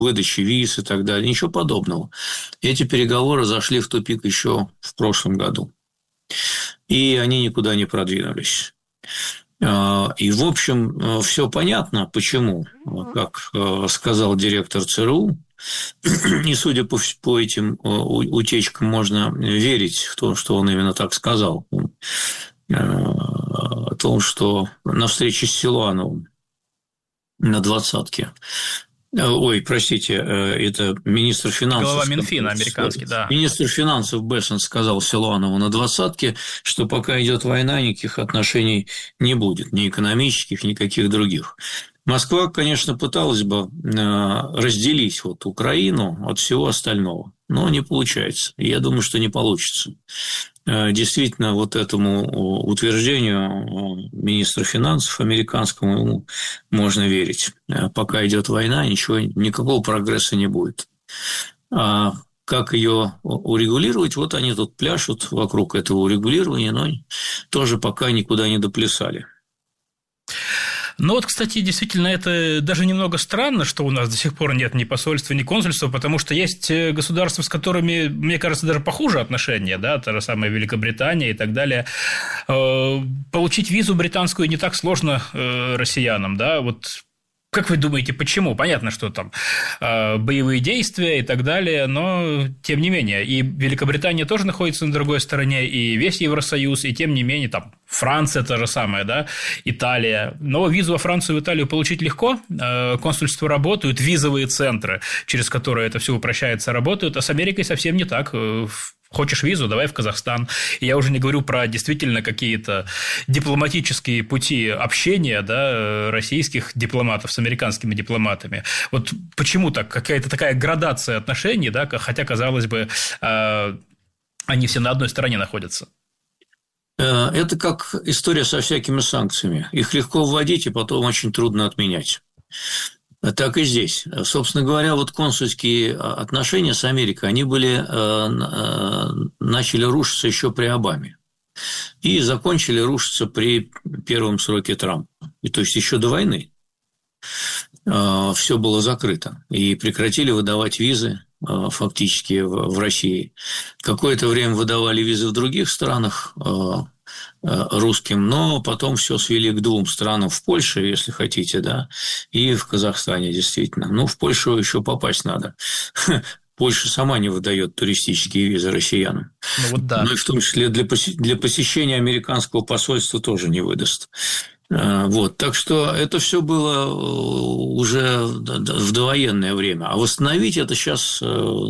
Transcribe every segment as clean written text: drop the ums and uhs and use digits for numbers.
выдачи виз и так далее. Ничего подобного. Эти переговоры зашли в тупик еще в прошлом году. И они никуда не продвинулись. И, в общем, все понятно, почему, как сказал директор ЦРУ, и, судя по этим утечкам, можно верить в то, что он именно так сказал, о том, что на встрече с Силуановым на 20-ке. Ой, простите, это министр финансов. Глава Минфина американский, да. Министр финансов Бессент сказал Силуанову на 20-ке, что пока идет война, никаких отношений не будет, ни экономических, никаких других. Москва, конечно, пыталась бы разделить вот Украину от всего остального, но не получается. Я думаю, что не получится. Действительно, вот этому утверждению министра финансов американскому ему можно верить. Пока идет война, никакого прогресса не будет. А как ее урегулировать? Вот они тут пляшут вокруг этого урегулирования, но тоже пока никуда не доплясали. Ну вот, кстати, действительно, это даже немного странно, что у нас до сих пор нет ни посольства, ни консульства, потому что есть государства, с которыми, мне кажется, даже похуже отношения, да, та же самая Великобритания и так далее. Получить визу британскую не так сложно россиянам, да, вот. Как вы думаете, почему? Понятно, что там боевые действия и так далее, но тем не менее. И Великобритания тоже находится на другой стороне, и весь Евросоюз, и тем не менее, там Франция та же самая, да, Италия. Но визу во Францию и в Италию получить легко, консульства работают, визовые центры, через которые это все упрощается, работают, а с Америкой совсем не так. Хочешь визу, давай в Казахстан. И я уже не говорю про действительно какие-то дипломатические пути общения, да, российских дипломатов с американскими дипломатами. Вот почему так? Какая-то такая градация отношений, да, хотя, казалось бы, они все на одной стороне находятся. Это как история со всякими санкциями. Их легко вводить, и потом очень трудно отменять. Так и здесь. Собственно говоря, вот консульские отношения с Америкой, они начали рушиться еще при Обаме. И закончили рушиться при первом сроке Трампа. И то есть еще до войны все было закрыто. И прекратили выдавать визы фактически в России. Какое-то время выдавали визы в других странах русским, но потом все свели к двум странам: в Польше, если хотите, да, и в Казахстане, действительно. Ну, в Польшу еще попасть надо. Польша сама не выдает туристические визы россиянам. Ну, вот да. Ну, и в том числе для посещения американского посольства тоже не выдаст. Вот, так что это все было уже в довоенное время. А восстановить это сейчас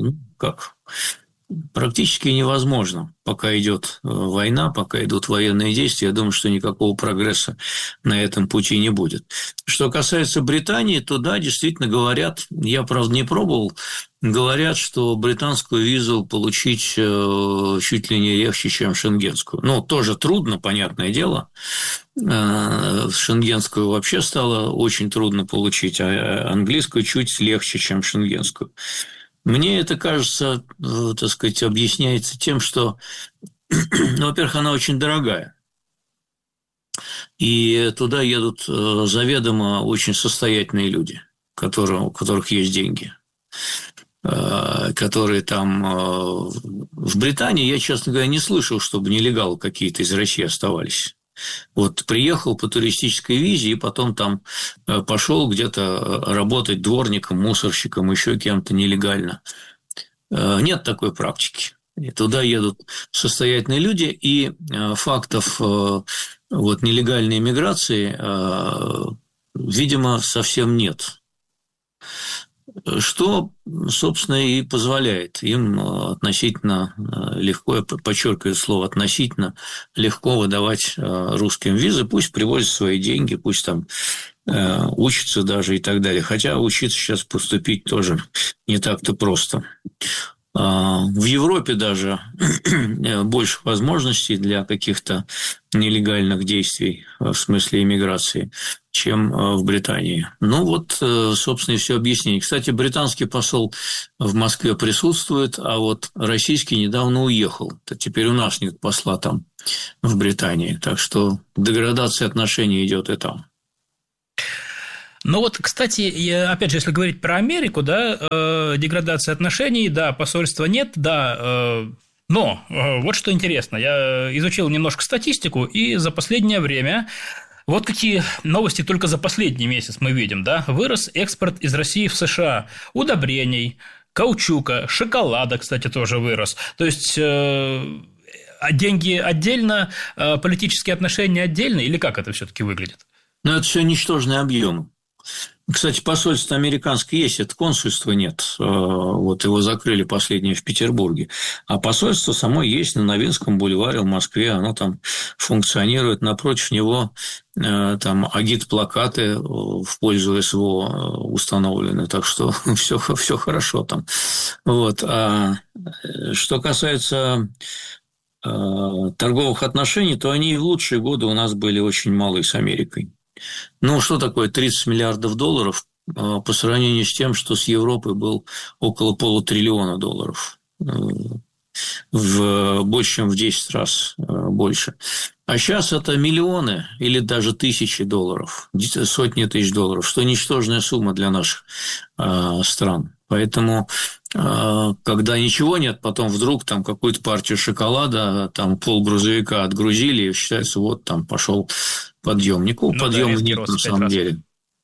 практически невозможно. Пока идет война, пока идут военные действия, я думаю, что никакого прогресса на этом пути не будет. Что касается Британии, то да, действительно говорят, я, правда, не пробовал, говорят, что британскую визу получить чуть ли не легче, чем шенгенскую. Ну, тоже трудно, понятное дело. Шенгенскую вообще стало очень трудно получить, а английскую чуть легче, чем шенгенскую. Мне это кажется, так сказать, объясняется тем, что, ну, во-первых, она очень дорогая. И туда едут заведомо очень состоятельные люди, у которых есть деньги, которые там в Британии, я, честно говоря, не слышал, чтобы нелегалы какие-то из России оставались. Вот приехал по туристической визе и потом там пошел где-то работать дворником, мусорщиком, еще кем-то нелегально. Нет такой практики. И туда едут состоятельные люди, и фактов вот нелегальной миграции, видимо, совсем нет. Что, собственно, и позволяет им относительно легко, я подчеркиваю слово «относительно», легко выдавать русским визы, пусть привозят свои деньги, пусть там учатся даже и так далее. Хотя учиться сейчас поступить тоже не так-то просто. В Европе даже больше возможностей для каких-то нелегальных действий в смысле иммиграции, чем в Британии. Ну вот, собственно, и все объяснение. Кстати, британский посол в Москве присутствует, а вот российский недавно уехал. Теперь у нас нет посла там, в Британии. Так что деградация отношений идет и там. Ну вот, кстати, опять же, если говорить про Америку, да, деградация отношений, да, посольства нет, да, но вот что интересно, я изучил немножко статистику, и за последнее время вот какие новости только за последний месяц мы видим, да, вырос экспорт из России в США удобрений, каучука, шоколада, кстати, тоже вырос, то есть деньги отдельно, политические отношения отдельно, или как это все-таки выглядит? Но это все ничтожные объемы. Кстати, посольство американское есть, это консульство нет. Вот его закрыли последнее в Петербурге. А посольство само есть на Новинском бульваре в Москве. Оно там функционирует. Напротив него там агит-плакаты в пользу СВО установлены. Так что все хорошо там. Вот. А что касается торговых отношений, то они в лучшие годы у нас были очень малы с Америкой. Ну, что такое 30 миллиардов долларов по сравнению с тем, что с Европой был около $500 миллиона, больше, чем в 10 раз больше. А сейчас это миллионы или даже тысячи долларов, сотни тысяч долларов, что ничтожная сумма для наших стран. Поэтому, когда ничего нет, потом вдруг там какую-то партию шоколада, там полгрузовика отгрузили, и считается, вот там пошел подъем. Никакого подъема нет на самом деле.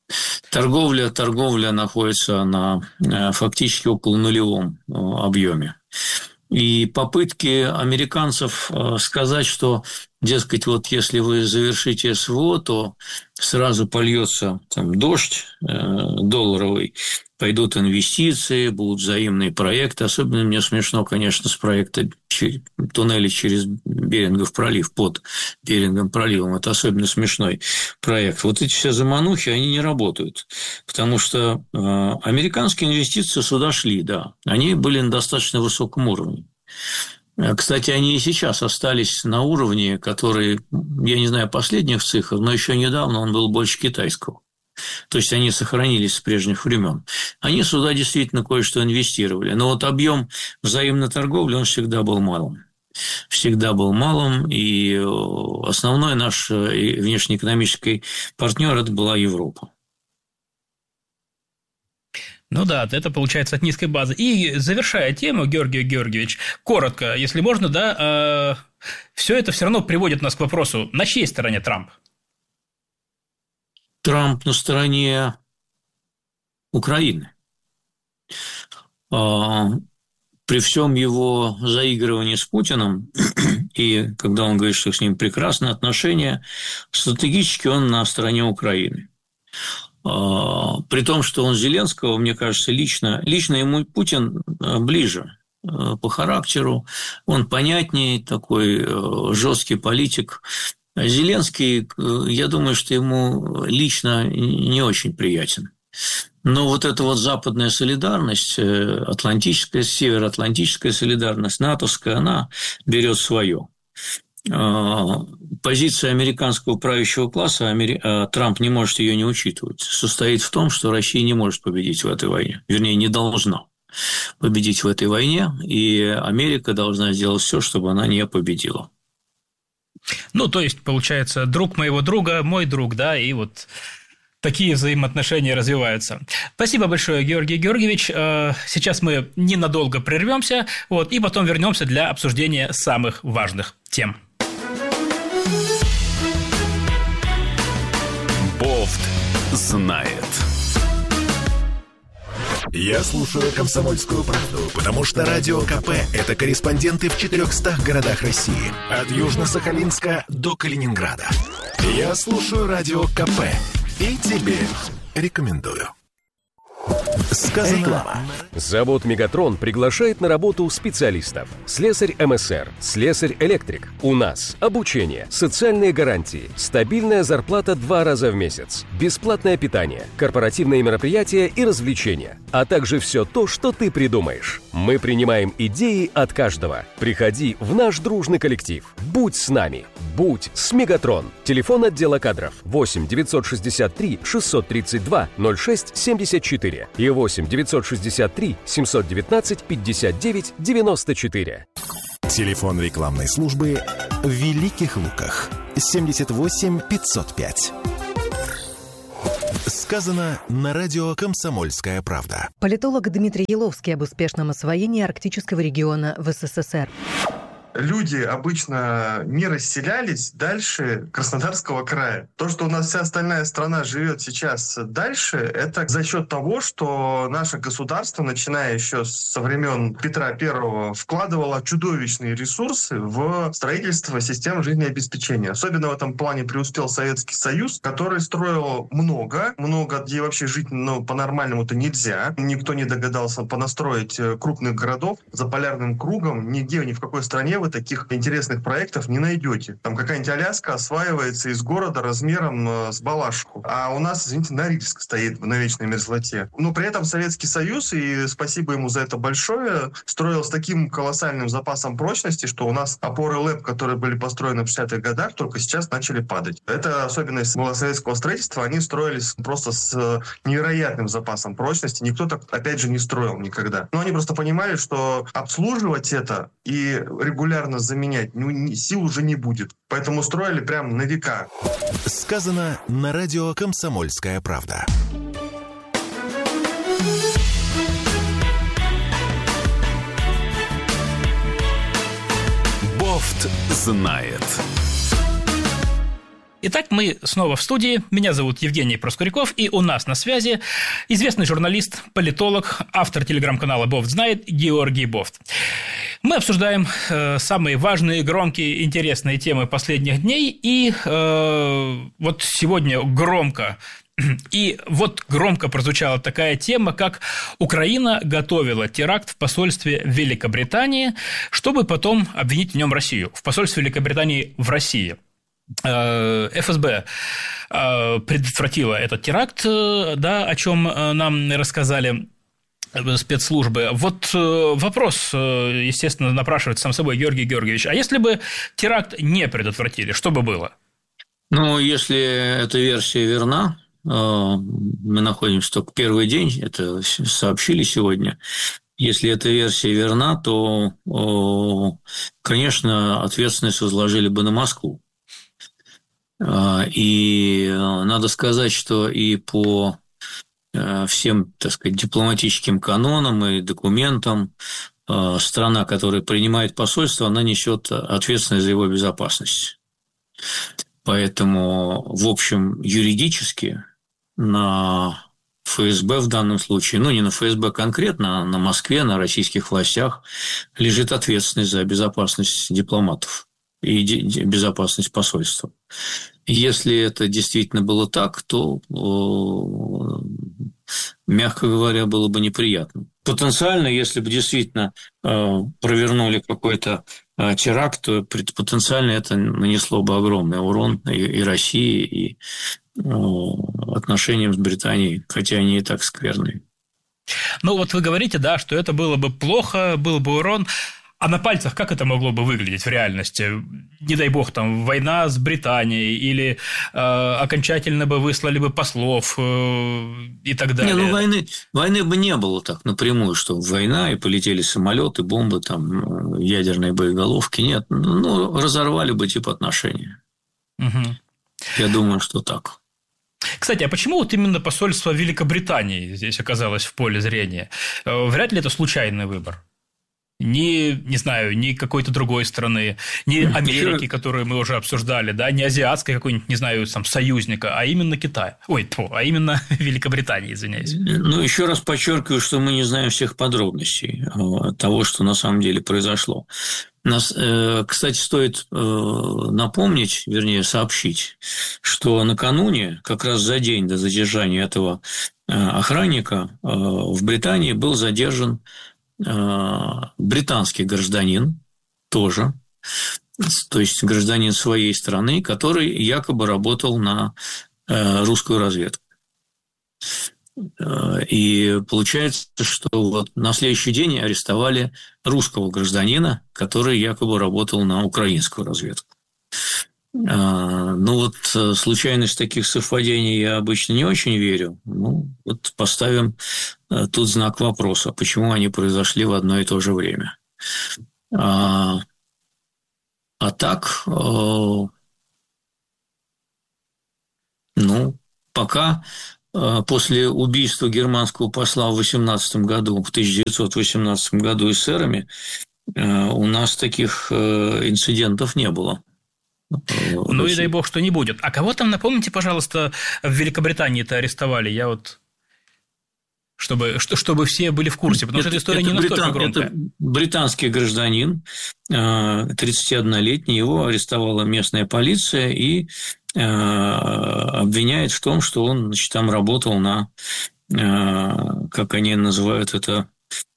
Торговля находится на фактически около нулевом объеме. И попытки американцев сказать, что, дескать, вот если вы завершите СВО, то сразу польется там дождь долларовый, пойдут инвестиции, будут взаимные проекты. Особенно мне смешно, конечно, с проекта туннеля через Берингов пролив, под Беринговым проливом. Это особенно смешной проект. Вот эти все заманухи, они не работают. Потому что американские инвестиции сюда шли, да. Они были на достаточно высоком уровне. Кстати, они и сейчас остались на уровне, который, я не знаю последних цифр, но еще недавно он был больше китайского. То есть они сохранились с прежних времен. Они сюда действительно кое-что инвестировали. Но вот объем взаимной торговли, он всегда был малым. Всегда был малым, и основной наш внешнеэкономический партнер – это была Европа. Ну да, это получается от низкой базы. И завершая тему, Георгий Георгиевич, коротко, если можно, да, все это все равно приводит нас к вопросу, на чьей стороне Трамп? Трамп на стороне Украины. При всем его заигрывании с Путиным, и когда он говорит, что с ним прекрасные отношения, стратегически он на стороне Украины. При том, что он Зеленского, мне кажется, лично ему Путин ближе по характеру, он понятнее, такой жесткий политик. Зеленский, я думаю, что ему лично не очень приятен. Но вот эта вот западная солидарность, атлантическая, североатлантическая солидарность, натовская, она берет свое. Позиция американского правящего класса, Трамп не может ее не учитывать, состоит в том, что Россия не может победить в этой войне, вернее, не должна победить в этой войне, и Америка должна сделать все, чтобы она не победила. Ну, то есть, получается, друг моего друга, мой друг, да, и вот такие взаимоотношения развиваются. Спасибо большое, Георгий Георгиевич. Сейчас мы ненадолго прервемся, вот, и потом вернемся для обсуждения самых важных тем. Бофт знает. Я слушаю «Комсомольскую правду», потому что Радио КП – это корреспонденты в 400 городах России. От Южно-Сахалинска до Калининграда. Я слушаю Радио КП и тебе рекомендую. Сказано. Завод «Мегатрон» приглашает на работу специалистов. Слесарь МСР, слесарь-электрик. У нас обучение, социальные гарантии, стабильная зарплата 2 раза в месяц, бесплатное питание, корпоративные мероприятия и развлечения, а также все то, что ты придумаешь. Мы принимаем идеи от каждого. Приходи в наш дружный коллектив. Будь с нами. Будь с «Мегатрон». Телефон отдела кадров 8 963 632 06 74 и 8 963 719 59 94. Телефон рекламной службы в Великих Луках 78 505. Сказано на радио «Комсомольская правда». Политолог Дмитрий Еловский об успешном освоении арктического региона в СССР. Люди обычно не расселялись дальше Краснодарского края. То, что у нас вся остальная страна живет сейчас дальше, это за счет того, что наше государство, начиная еще со времен Петра I, вкладывало чудовищные ресурсы в строительство систем жизнеобеспечения. Особенно в этом плане преуспел Советский Союз, который строил много, где вообще жить по-нормальному-то нельзя. Никто не догадался понастроить крупных городов за полярным кругом. Нигде, ни в какой стране вы таких интересных проектов не найдете. Там какая-нибудь Аляска осваивается из города размером с Балашиху. А у нас, извините, Норильск стоит на вечной мерзлоте. Но при этом Советский Союз, и спасибо ему за это большое, строил с таким колоссальным запасом прочности, что у нас опоры ЛЭП, которые были построены в 60-х годах, только сейчас начали падать. Это особенность была советского строительства. Они строились просто с невероятным запасом прочности. Никто так, опять же, не строил никогда. Но они просто понимали, что обслуживать это и регулярно заменять сил уже не будет. Поэтому строили прям на века. Сказано на радио «Комсомольская правда». Бофт знает. Итак, мы снова в студии. Меня зовут Евгений Проскуряков, и у нас на связи известный журналист, политолог, автор телеграм-канала «Бофт знает» Георгий Бофт. Мы обсуждаем самые важные, громкие, интересные темы последних дней, и вот сегодня громко прозвучала такая тема, как Украина готовила теракт в посольстве Великобритании, чтобы потом обвинить в нем Россию, в посольстве Великобритании в России. ФСБ предотвратила этот теракт, да, о чем нам рассказали спецслужбы. Вот вопрос, естественно, напрашивается сам собой, Георгий Георгиевич, а если бы теракт не предотвратили, что бы было? Ну, если эта версия верна, мы находимся только первый день, это сообщили сегодня. Если эта версия верна, то, конечно, ответственность возложили бы на Москву. И надо сказать, что и по всем, так сказать, дипломатическим канонам и документам страна, которая принимает посольство, она несет ответственность за его безопасность. Поэтому, в общем, юридически на ФСБ в данном случае, не на ФСБ конкретно, а на Москве, на российских властях лежит ответственность за безопасность дипломатов и безопасность посольства. Если это действительно было так, то, мягко говоря, было бы неприятно. Потенциально, если бы действительно провернули какой-то теракт, то потенциально это нанесло бы огромный урон и России, и отношениям с Британией, хотя они и так скверные. Ну, вот вы говорите, да, что это было бы плохо, был бы урон. А на пальцах как это могло бы выглядеть в реальности? Не дай бог, там, война с Британией или окончательно бы выслали бы послов и так далее? Войны бы не было так напрямую, что война, и полетели самолеты, бомбы, там, ядерные боеголовки. Нет, разорвали бы типа отношения. Угу. Я думаю, что так. Кстати, а почему вот именно посольство Великобритании здесь оказалось в поле зрения? Вряд ли это случайный выбор. Не знаю, ни какой-то другой страны, ни Америки, которую мы уже обсуждали, да, не азиатской какой-нибудь, не знаю, там, союзника, а именно Китая. А именно Великобритании, извиняюсь. Еще раз подчеркиваю, что мы не знаем всех подробностей того, что на самом деле произошло. Кстати, стоит напомнить, вернее, сообщить, что накануне, как раз за день до задержания этого охранника, в Британии был задержан британский гражданин тоже, то есть гражданин своей страны, который якобы работал на русскую разведку. И получается, что вот на следующий день арестовали русского гражданина, который якобы работал на украинскую разведку. Случайность таких совпадений я обычно не очень верю. Вот поставим тут знак вопроса, почему они произошли в одно и то же время. А так, пока после убийства германского посла в 1918 году эсерами, у нас таких инцидентов не было. Ну и дай бог, что не будет. А кого там, напомните, пожалуйста, в Великобритании-то арестовали? Я вот... Чтобы все были в курсе, потому что эта история не настолько громкая. Это британский гражданин, 31-летний, его арестовала местная полиция и обвиняет в том, что он, значит, там работал на, как они называют это,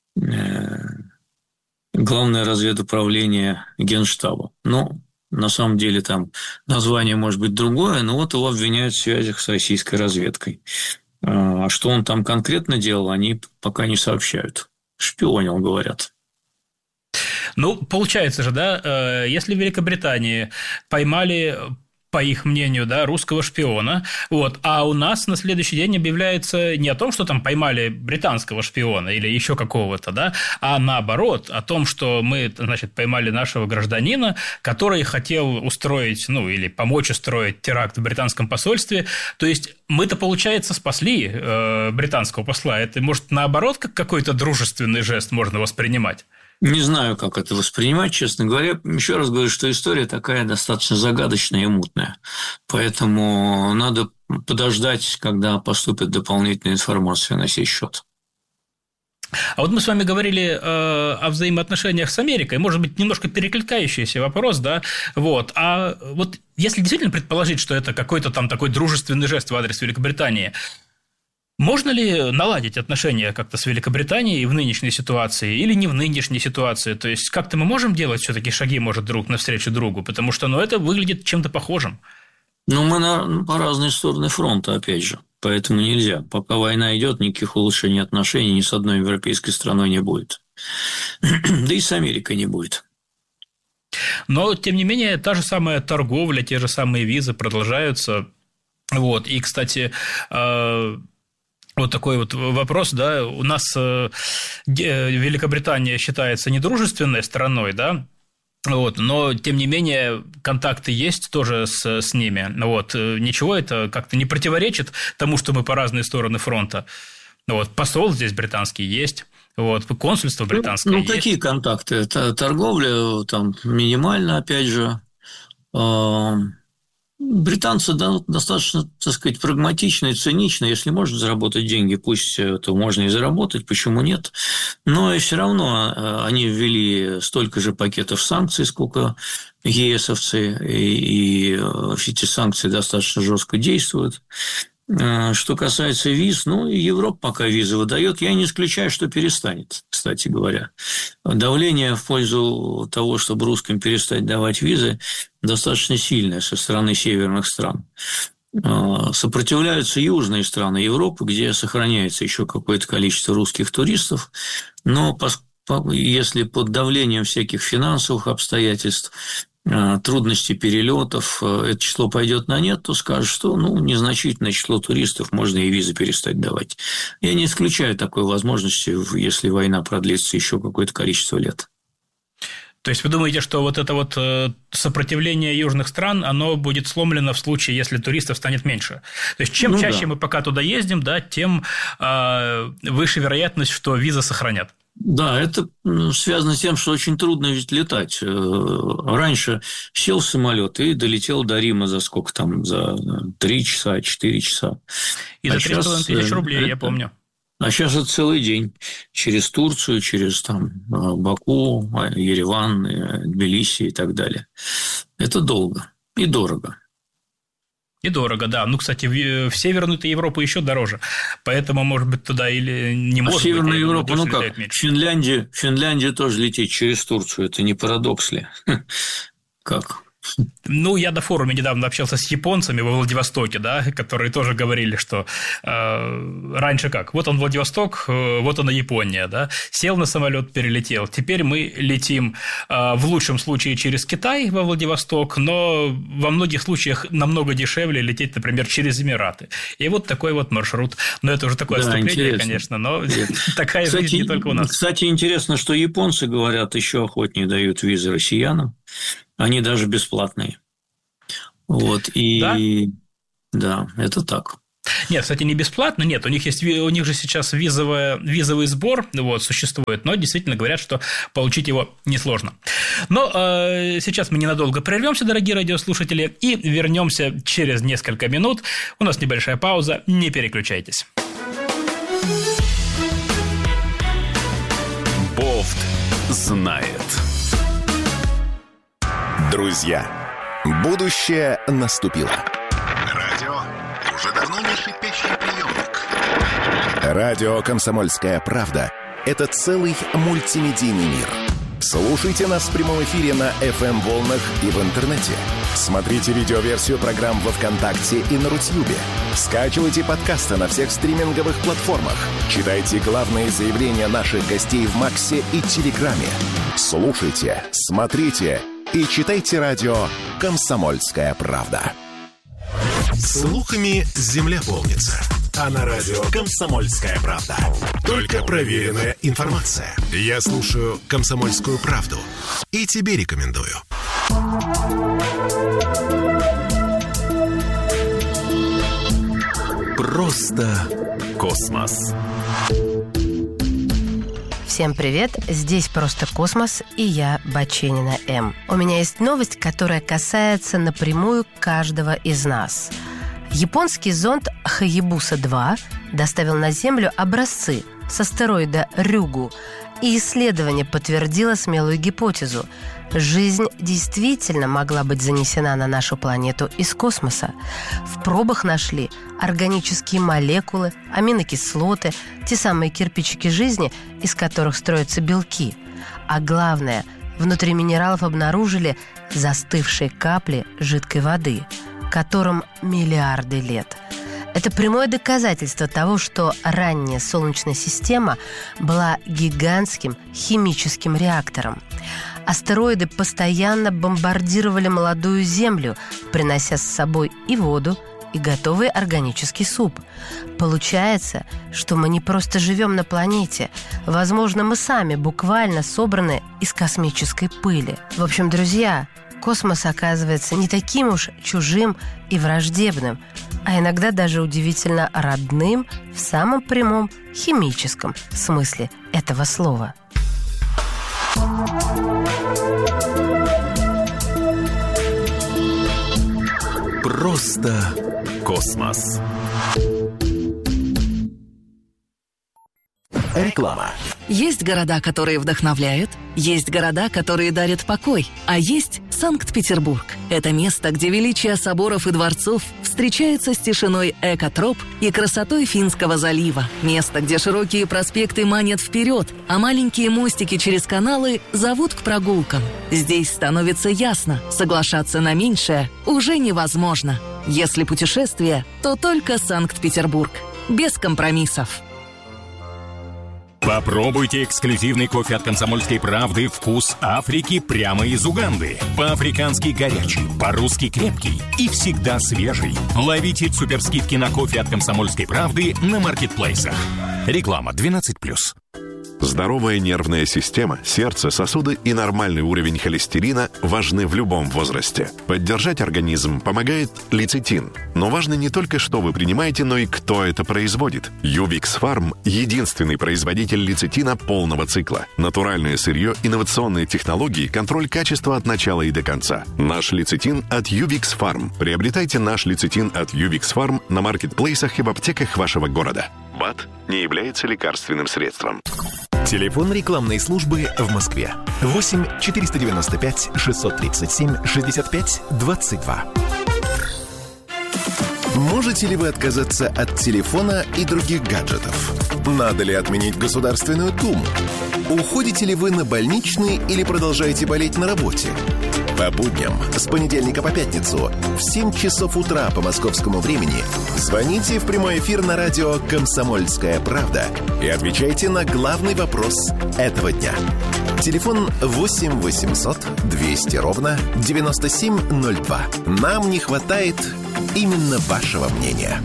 Главное разведуправление Генштаба. Но на самом деле там название может быть другое, но вот его обвиняют в связях с российской разведкой. А что он там конкретно делал, они пока не сообщают. Шпионил, говорят. Ну, получается же, да, если в Великобритании поймали, по их мнению, да, русского шпиона, вот, а у нас на следующий день объявляется не о том, что там поймали британского шпиона или еще какого-то, да, а наоборот, о том, что мы, значит, поймали нашего гражданина, который хотел устроить, ну, или помочь устроить теракт в британском посольстве, то есть мы-то, получается, спасли британского посла, это, может, наоборот, как какой-то дружественный жест можно воспринимать? Не знаю, как это воспринимать, честно говоря. Еще раз говорю, что история такая достаточно загадочная и мутная. Поэтому надо подождать, когда поступит дополнительная информация на сей счет. А вот мы с вами говорили о взаимоотношениях с Америкой, может быть, немножко перекликающийся вопрос, да, вот, а вот если действительно предположить, что это какой-то там такой дружественный жест в адрес Великобритании, можно ли наладить отношения как-то с Великобританией в нынешней ситуации или не в нынешней ситуации? То есть, как-то мы можем делать все-таки шаги, может, друг навстречу другу? Потому что, ну, это выглядит чем-то похожим. Ну, мы по разные стороны фронта, опять же. Поэтому нельзя. Пока война идет, никаких улучшений отношений ни с одной европейской страной не будет. Да и с Америкой не будет. Но, тем не менее, та же самая торговля, те же самые визы продолжаются. Вот. И, кстати, вот такой вот вопрос, да, у нас Великобритания считается недружественной страной, да, вот, но, тем не менее, контакты есть тоже с ними, вот, ничего это как-то не противоречит тому, что мы по разные стороны фронта, вот, посол здесь британский есть, вот, консульство британское есть. Ну, какие контакты? Торговля там минимально, опять же. Британцы достаточно, так сказать, прагматичны и циничны. Если можно заработать деньги, пусть это можно и заработать, почему нет? Но и все равно они ввели столько же пакетов санкций, сколько ЕСовцы, и эти санкции достаточно жестко действуют. Что касается виз, ну, Европа пока визы выдает, я не исключаю, что перестанет, кстати говоря. Давление в пользу того, чтобы русским перестать давать визы, достаточно сильное со стороны северных стран. Сопротивляются южные страны Европы, где сохраняется еще какое-то количество русских туристов, но если под давлением всяких финансовых обстоятельств, трудностей перелетов, это число пойдет на нет, то скажут, что незначительное число туристов, можно и визы перестать давать. Я не исключаю такой возможности, если война продлится еще какое-то количество лет. То есть, вы думаете, что вот это вот сопротивление южных стран, оно будет сломлено в случае, если туристов станет меньше? То есть, чем чаще мы пока туда ездим, да, тем выше вероятность, что визы сохранят. Да, это связано с тем, что очень трудно ведь летать. Раньше сел в самолет и долетел до Рима за сколько там, за 3 часа, 4 часа. И за 3,5 тысяч рублей, я помню. А сейчас это целый день. Через Турцию, через там, Баку, Ереван, Тбилиси и так далее. Это долго и дорого. И дорого, да. Ну, кстати, в Северную-то Европу еще дороже. Поэтому, может быть, туда или не может быть. В Северную Европу, ну как, Финляндия тоже лететь через Турцию. Это не парадокс ли? Как? Ну, я на форуме недавно общался с японцами во Владивостоке, да, которые тоже говорили, что раньше как, вот он Владивосток, вот она Япония, да, сел на самолет, перелетел, теперь мы летим в лучшем случае через Китай во Владивосток, но во многих случаях намного дешевле лететь, например, через Эмираты. И вот такой вот маршрут. Но это уже такое отступление, интересно. Конечно, но такая жизнь не только у нас. Кстати, интересно, что японцы, говорят, еще охотнее дают визы россиянам. Они даже бесплатные. Вот, и да, это так. Нет, кстати, не бесплатно, нет, у них же сейчас визовый сбор существует, но действительно говорят, что получить его несложно. Но сейчас мы ненадолго прервемся, дорогие радиослушатели, и вернемся через несколько минут. У нас небольшая пауза, не переключайтесь. Бофт знает. Друзья, будущее наступило. Радио уже давно не шипящий приемник. Радио «Комсомольская правда» — это целый мультимедийный мир. Слушайте нас в прямом эфире на FM-волнах и в интернете. Смотрите видеоверсию программ во ВКонтакте и на Рутьюбе. Скачивайте подкасты на всех стриминговых платформах. Читайте главные заявления наших гостей в Максе и Телеграме. Слушайте, смотрите и читайте радио «Комсомольская правда». Слухами земля полнится. А на радио «Комсомольская правда» только проверенная информация. Я слушаю «Комсомольскую правду» и тебе рекомендую. Просто космос. Всем привет, здесь «Просто космос» и я, Баченина М. У меня есть новость, которая касается напрямую каждого из нас. Японский зонд Хаябуса-2 доставил на Землю образцы с астероида Рюгу, и исследование подтвердило смелую гипотезу. Жизнь действительно могла быть занесена на нашу планету из космоса. В пробах нашли органические молекулы, аминокислоты, те самые кирпичики жизни, из которых строятся белки. А главное, внутри минералов обнаружили застывшие капли жидкой воды, которым миллиарды лет. Это прямое доказательство того, что ранняя Солнечная система была гигантским химическим реактором. Астероиды постоянно бомбардировали молодую Землю, принося с собой и воду, и готовый органический суп. Получается, что мы не просто живем на планете. Возможно, мы сами буквально собраны из космической пыли. В общем, друзья, космос оказывается не таким уж чужим и враждебным, а иногда даже удивительно родным в самом прямом химическом смысле этого слова. Просто космос. Реклама. Есть города, которые вдохновляют, есть города, которые дарят покой, а есть Санкт-Петербург. Это место, где величие соборов и дворцов встречается с тишиной экотроп и красотой Финского залива. Место, где широкие проспекты манят вперед, а маленькие мостики через каналы зовут к прогулкам. Здесь становится ясно, соглашаться на меньшее уже невозможно. Если путешествие, то только Санкт-Петербург. Без компромиссов. Попробуйте эксклюзивный кофе от «Комсомольской правды» «Вкус Африки» прямо из Уганды. По-африкански горячий, по-русски крепкий и всегда свежий. Ловите суперскидки на кофе от «Комсомольской правды» на маркетплейсах. Реклама 12+. Здоровая нервная система, сердце, сосуды и нормальный уровень холестерина важны в любом возрасте. Поддержать организм помогает лецитин. Но важно не только, что вы принимаете, но и кто это производит. Ювикс Фарм – единственный производитель лецитина полного цикла. Натуральное сырье, инновационные технологии, контроль качества от начала и до конца. Наш лецитин от Ювикс Фарм. Приобретайте наш лецитин от Ювикс Фарм на маркетплейсах и в аптеках вашего города. БАД не является лекарственным средством. Телефон рекламной службы в Москве. 8 495 637 65 22. Можете ли вы отказаться от телефона и других гаджетов? Надо ли отменить Государственную Думу? Уходите ли вы на больничный или продолжаете болеть на работе? По будням с понедельника по пятницу в 7 часов утра по московскому времени звоните в прямой эфир на радио «Комсомольская правда» и отвечайте на главный вопрос этого дня. Телефон 8 800 200 ровно 9702. Нам не хватает именно вашего мнения.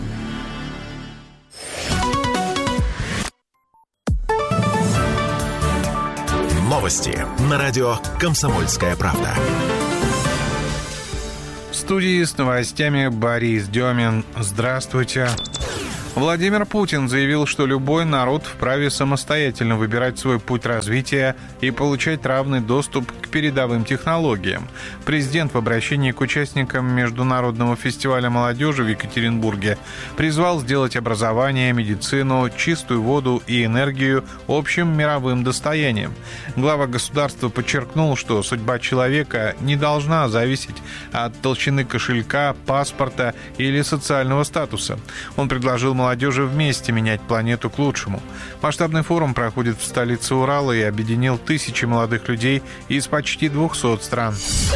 Новости на радио «Комсомольская правда». студии с новостями Борис Демин. Здравствуйте. Владимир Путин заявил, что любой народ вправе самостоятельно выбирать свой путь развития и получать равный доступ к передовым технологиям. Президент в обращении к участникам Международного фестиваля молодежи в Екатеринбурге призвал сделать образование, медицину, чистую воду и энергию общим мировым достоянием. Глава государства подчеркнул, что судьба человека не должна зависеть от толщины кошелька, паспорта или социального статуса. Он предложил молодежи вместе менять планету к лучшему. Масштабный форум проходит в столице Урала и объединил тысячи молодых людей из почти 200 стран.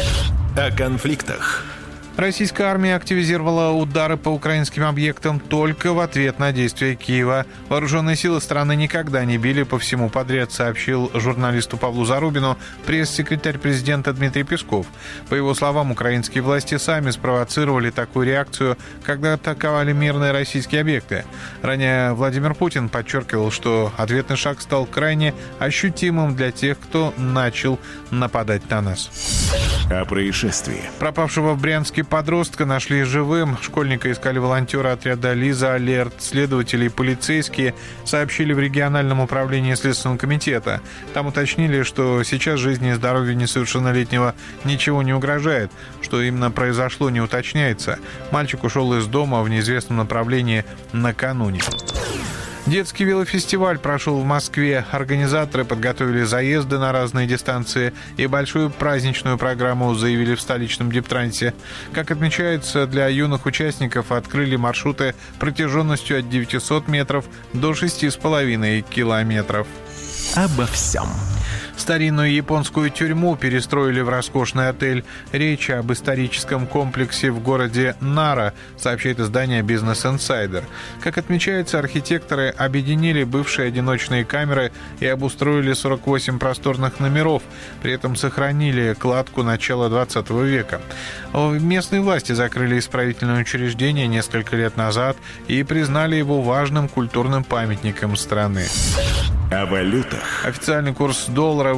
О конфликтах. Российская армия активизировала удары по украинским объектам только в ответ на действия Киева. Вооруженные силы страны никогда не били по всему подряд, сообщил журналисту Павлу Зарубину пресс-секретарь президента Дмитрий Песков. По его словам, украинские власти сами спровоцировали такую реакцию, когда атаковали мирные российские объекты. Ранее Владимир Путин подчеркивал, что ответный шаг стал крайне ощутимым для тех, кто начал нападать на нас. О происшествии. Пропавшего в Брянске подростка нашли живым. Школьника искали волонтеры отряда «Лиза Алерт». Следователи и полицейские сообщили в региональном управлении Следственного комитета. Там уточнили, что сейчас жизни и здоровью несовершеннолетнего ничего не угрожает. Что именно произошло, не уточняется. Мальчик ушел из дома в неизвестном направлении накануне. Детский велофестиваль прошел в Москве. Организаторы подготовили заезды на разные дистанции и большую праздничную программу заявили в столичном Дептрансе. Как отмечается, для юных участников открыли маршруты протяженностью от 900 метров до 6,5 километров. Обо всем. Старинную японскую тюрьму перестроили в роскошный отель. Речь об историческом комплексе в городе Нара, сообщает издание Business Insider. Как отмечается, архитекторы объединили бывшие одиночные камеры и обустроили 48 просторных номеров. При этом сохранили кладку начала 20 века. Местные власти закрыли исправительное учреждение несколько лет назад и признали его важным культурным памятником страны. О валютах. Официальный курс доллара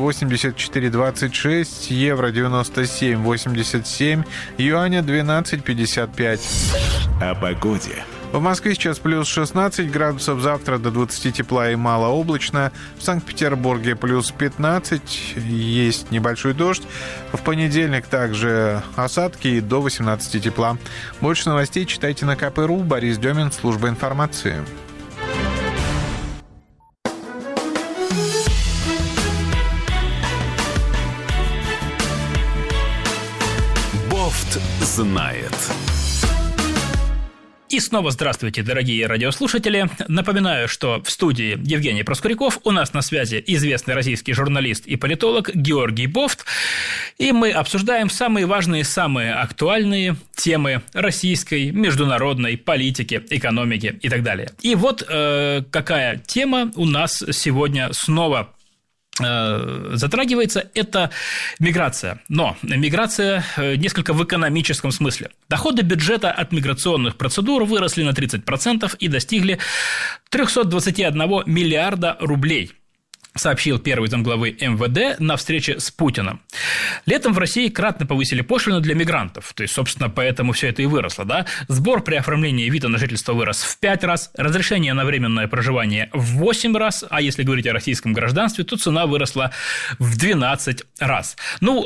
84,26, евро 97,87, юаня 12,55. О погоде. В Москве сейчас плюс 16 градусов, завтра до 20 тепла и малооблачно. В Санкт-Петербурге плюс 15, есть небольшой дождь. В понедельник также осадки и до 18 тепла. Больше новостей читайте на КП.ру. Борис Демин, служба информации. Бофт знает. И снова здравствуйте, дорогие радиослушатели. Напоминаю, что в студии Евгений Проскуряков, у нас на связи известный российский журналист и политолог Георгий Бофт, и мы обсуждаем самые важные, самые актуальные темы российской, международной политики, экономики и так далее. И вот какая тема у нас сегодня снова затрагивается, это миграция. Но миграция несколько в экономическом смысле. Доходы бюджета от миграционных процедур выросли на 30% и достигли 321 миллиарда рублей, сообщил первый замглавы МВД на встрече с Путиным. Летом в России кратно повысили пошлину для мигрантов. То есть, собственно, поэтому все это и выросло. Да? Сбор при оформлении вида на жительство вырос в 5 раз, разрешение на временное проживание в 8 раз, а если говорить о российском гражданстве, то цена выросла в 12 раз.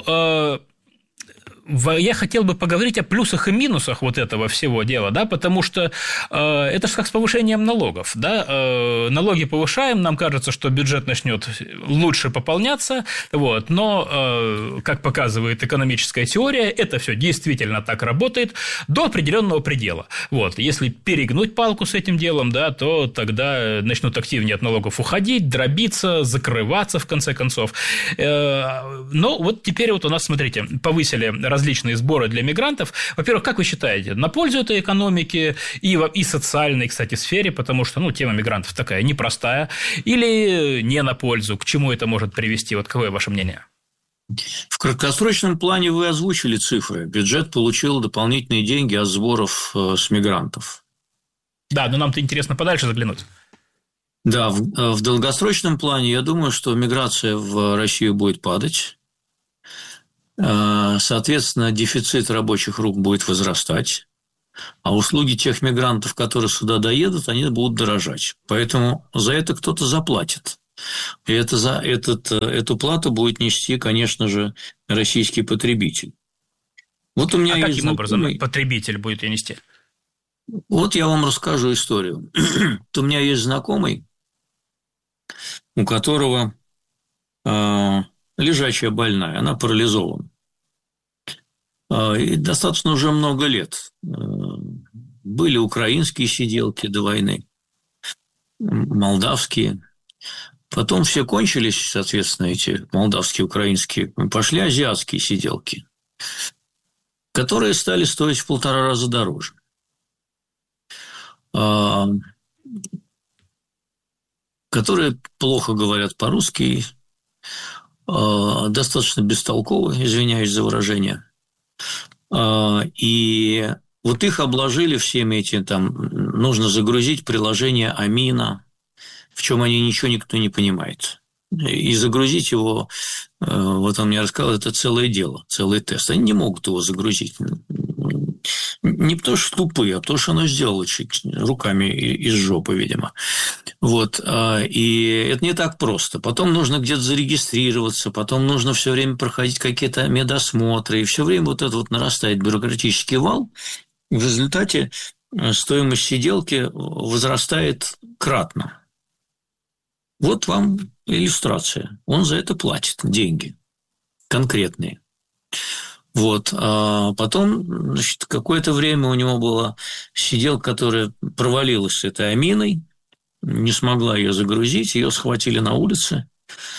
Я хотел бы поговорить о плюсах и минусах вот этого всего дела, да, потому что это же как с повышением налогов, да, налоги повышаем, нам кажется, что бюджет начнет лучше пополняться, вот, но, как показывает экономическая теория, это все действительно так работает до определенного предела, вот, если перегнуть палку с этим делом, да, то тогда начнут активнее от налогов уходить, дробиться, закрываться в конце концов, но вот теперь вот у нас, смотрите, повысили различные сборы для мигрантов. Во-первых, как вы считаете, на пользу этой экономике и социальной, кстати, сфере, потому что, тема мигрантов такая непростая, или не на пользу? К чему это может привести? Вот какое ваше мнение? В краткосрочном плане вы озвучили цифры. Бюджет получил дополнительные деньги от сборов с мигрантов. Да, но нам-то интересно подальше заглянуть. Да, в долгосрочном плане я думаю, что миграция в Россию будет падать. Соответственно, дефицит рабочих рук будет возрастать, а услуги тех мигрантов, которые сюда доедут, они будут дорожать. Поэтому за это кто-то заплатит. И эту плату будет нести, конечно же, российский потребитель. Вот у меня есть каким образом знакомый... потребитель будет ее нести? Вот я вам расскажу историю. У меня есть знакомый, у которого лежачая больная, она парализована. И достаточно уже много лет. Были украинские сиделки до войны, молдавские. Потом все кончились, соответственно, эти молдавские, украинские. Пошли азиатские сиделки, которые стали стоить в 1,5 раза дороже. Которые плохо говорят по-русски, достаточно бестолковы, извиняюсь за выражение. И вот их обложили всеми этими, там, нужно загрузить приложение Амина, в чем никто не понимает. И загрузить его, вот он мне рассказал, это целое дело, целый тест. Они не могут его загрузить. Не потому что тупые, а потому что оно сделало руками из жопы, видимо. Вот. И это не так просто. Потом нужно где-то зарегистрироваться, потом нужно все время проходить какие-то медосмотры, и все время вот это вот нарастает бюрократический вал. И в результате стоимость сиделки возрастает кратно. Вот вам иллюстрация. Он за это платит деньги конкретные. Вот. А потом, значит, какое-то время у него была сиделка, которая провалилась с этой Аминой, не смогла ее загрузить, ее схватили на улице,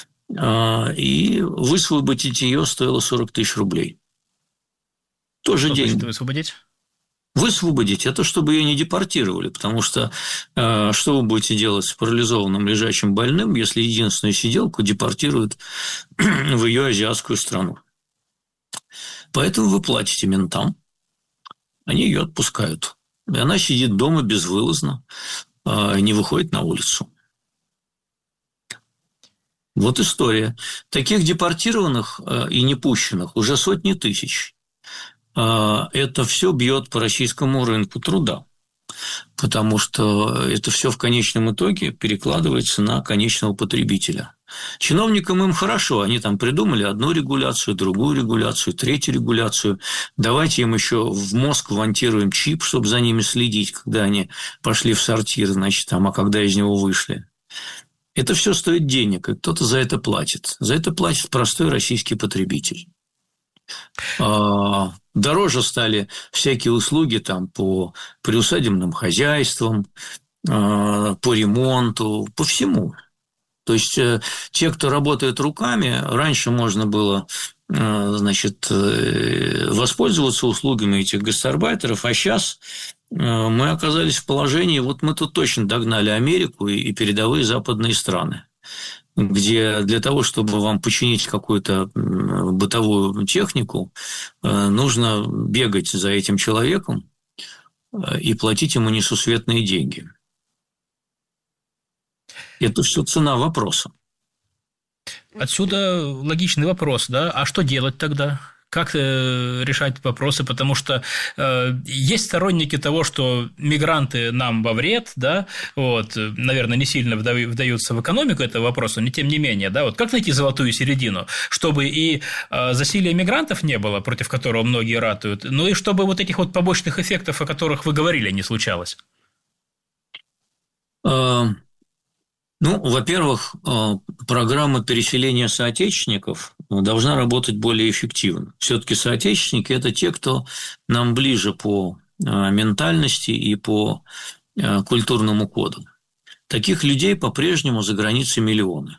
и высвободить ее стоило 40 000 рублей. Тоже деньги. Что значит высвободить? Высвободить – это чтобы ее не депортировали, потому что что вы будете делать с парализованным лежачим больным, если единственную сиделку депортируют в ее азиатскую страну? Поэтому вы платите ментам, они ее отпускают. И она сидит дома безвылазно, не выходит на улицу. Вот история. Таких депортированных и непущенных уже сотни тысяч. Это все бьет по российскому рынку труда, потому что это все в конечном итоге перекладывается на конечного потребителя. Чиновникам им хорошо, они там придумали одну регуляцию, другую регуляцию, третью регуляцию. Давайте им еще в мозг вмонтируем чип, чтобы за ними следить, когда они пошли в сортир, значит, там, а когда из него вышли. Это все стоит денег, и кто-то за это платит. За это платит простой российский потребитель. Дороже стали всякие услуги там, по приусадебным хозяйствам, по ремонту, по всему. То есть те, кто работает руками, раньше можно было, значит, воспользоваться услугами этих гастарбайтеров, а сейчас мы оказались в положении, вот мы тут точно догнали Америку и передовые западные страны, где для того, чтобы вам починить какую-то бытовую технику, нужно бегать за этим человеком и платить ему несусветные деньги. Это все цена вопроса. Отсюда логичный вопрос, да? А что делать тогда? Как решать вопросы? Потому что есть сторонники того, что мигранты нам во вред, да, вот, наверное, не сильно вдаются в экономику этого вопроса, но тем не менее, да, вот как найти золотую середину, чтобы и засилия мигрантов не было, против которого многие ратуют, но и чтобы вот этих вот побочных эффектов, о которых вы говорили, не случалось? Ну, во-первых, программа переселения соотечественников должна работать более эффективно. Все-таки соотечественники – это те, кто нам ближе по ментальности и по культурному коду. Таких людей по-прежнему за границей миллионы.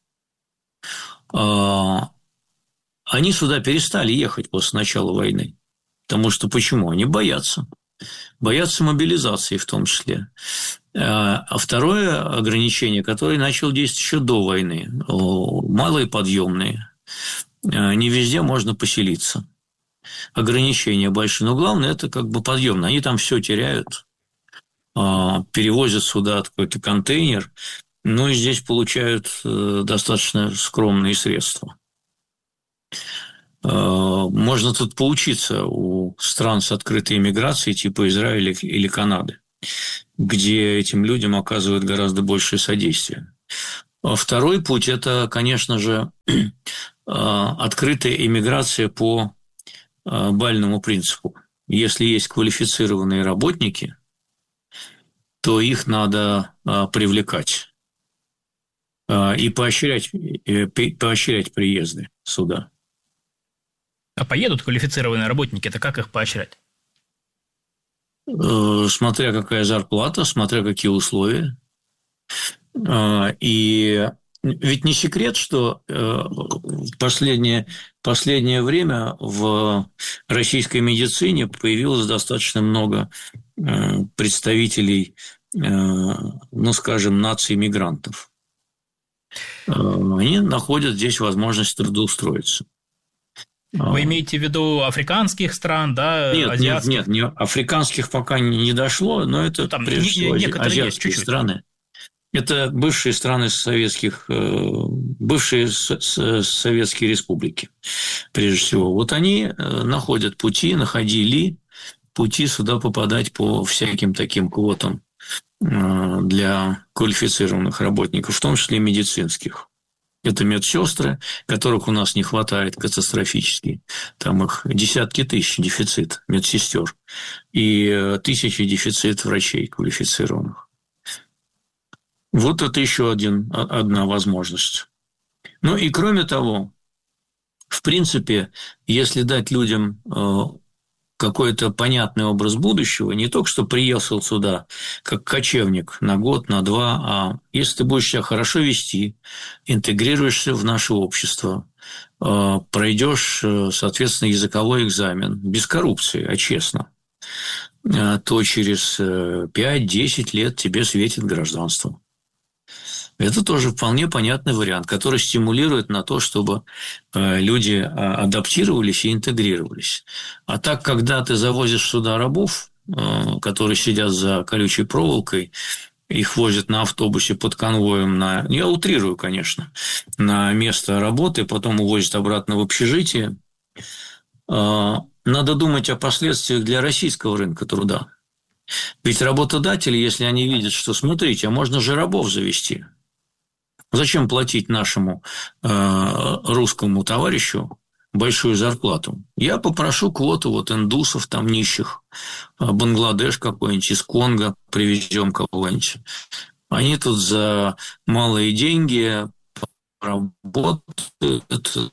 Они сюда перестали ехать после начала войны. Потому что почему? Они боятся. Боятся мобилизации в том числе. А второе ограничение, которое начало действовать еще до войны, малые подъемные, не везде можно поселиться. Ограничения большие, но главное это как бы подъемные. Они там все теряют, перевозят сюда какой-то контейнер, ну и здесь получают достаточно скромные средства. Можно тут поучиться у стран с открытой иммиграцией типа Израиля или Канады, где этим людям оказывают гораздо большее содействие. Второй путь – это, конечно же, открытая иммиграция по бальному принципу. Если есть квалифицированные работники, то их надо привлекать и поощрять приезды сюда. А поедут квалифицированные работники, это как их поощрять? Смотря какая зарплата, смотря какие условия. И ведь не секрет, что в последнее время в российской медицине появилось достаточно много представителей, ну, скажем, наций мигрантов. Они находят здесь возможность трудоустроиться. Вы имеете в виду африканских стран, да, азиатских? Нет, африканских пока не дошло, но это там прежде всего азиатские есть, страны. Это бывшие страны бывшие советские республики, прежде всего. Вот они находили пути сюда попадать по всяким таким квотам для квалифицированных работников, в том числе медицинских. Это медсестры, которых у нас не хватает катастрофически. Там их десятки тысяч дефицит медсестер и тысячи дефицит врачей квалифицированных. Вот это еще одна возможность. Ну и кроме того, в принципе, если дать людям какой-то понятный образ будущего, не только что приехал сюда как кочевник на год, на два, а если ты будешь себя хорошо вести, интегрируешься в наше общество, пройдешь, соответственно, языковой экзамен без коррупции, а честно, то через 5-10 лет тебе светит гражданство. Это тоже вполне понятный вариант, который стимулирует на то, чтобы люди адаптировались и интегрировались. А так, когда ты завозишь сюда рабов, которые сидят за колючей проволокой, их возят на автобусе под конвоем я утрирую, конечно, на место работы, потом увозят обратно в общежитие, надо думать о последствиях для российского рынка труда. Ведь работодатели, если они видят, что, смотрите, а можно же рабов завести. Зачем платить нашему русскому товарищу большую зарплату? Я попрошу квоту индусов, там нищих, Бангладеш какой-нибудь, из Конго привезем кого-нибудь. Они тут за малые деньги работают